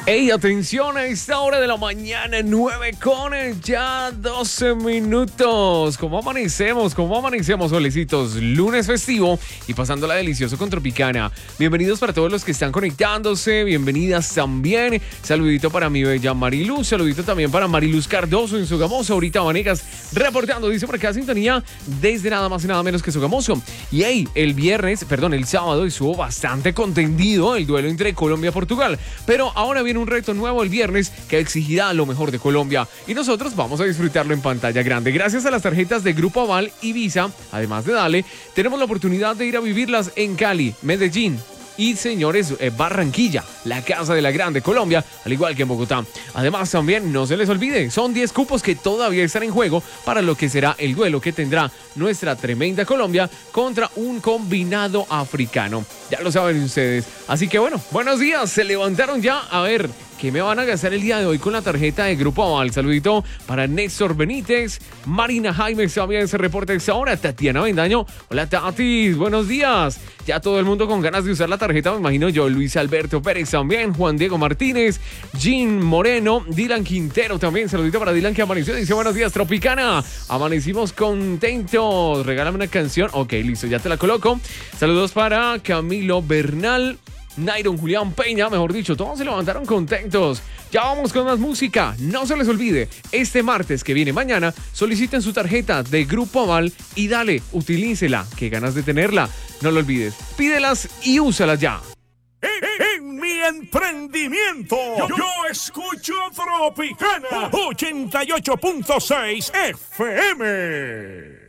Ey, atención a esta hora de la mañana, 9 con ya 12 minutos. ¿Cómo amanecemos? Solecitos? Lunes festivo y pasándola delicioso con Tropicana. Bienvenidos para todos los que están conectándose, bienvenidas también. Saludito para mi bella Mariluz, saludito también para Mariluz Cardoso en Sogamoso. Ahorita Vanegas reportando, dice por acá sintonía desde nada más y nada menos que Sogamoso. Y hey, el sábado estuvo bastante contendido el duelo entre Colombia y Portugal. Pero ahora viene un reto nuevo el viernes que exigirá lo mejor de Colombia y nosotros vamos a disfrutarlo en pantalla grande. Gracias a las tarjetas de Grupo Aval y Visa, además de Dale, tenemos la oportunidad de ir a vivirlas en Cali, Medellín y, señores, Barranquilla, la casa de la grande Colombia, al igual que en Bogotá. Además, también no se les olvide, son 10 cupos que todavía están en juego para lo que será el duelo que tendrá nuestra tremenda Colombia contra un combinado africano. Ya lo saben ustedes. Así que bueno, buenos días, se levantaron ya. A ver, ¿qué me van a gastar el día de hoy con la tarjeta de Grupo Aval? Saludito para Néstor Benítez, Marina Jaime, también se reporta esta hora, Tatiana Bendaño. Hola Tati, buenos días. Ya todo el mundo con ganas de usar la tarjeta, me imagino yo. Luis Alberto Pérez también, Juan Diego Martínez, Jean Moreno, Dylan Quintero también. Saludito para Dylan que amaneció, dice buenos días Tropicana. Amanecimos contentos, regálame una canción. Ok, listo, ya te la coloco. Saludos para Camilo Bernal, Nairon Julián Peña, mejor dicho, todos se levantaron contentos. Ya vamos con más música. No se les olvide, este martes que viene mañana, soliciten su tarjeta de Grupo Aval y dale, utilícela. Qué ganas de tenerla. No lo olvides, pídelas y úsalas ya. En mi emprendimiento, yo escucho Tropicana 88.6 FM.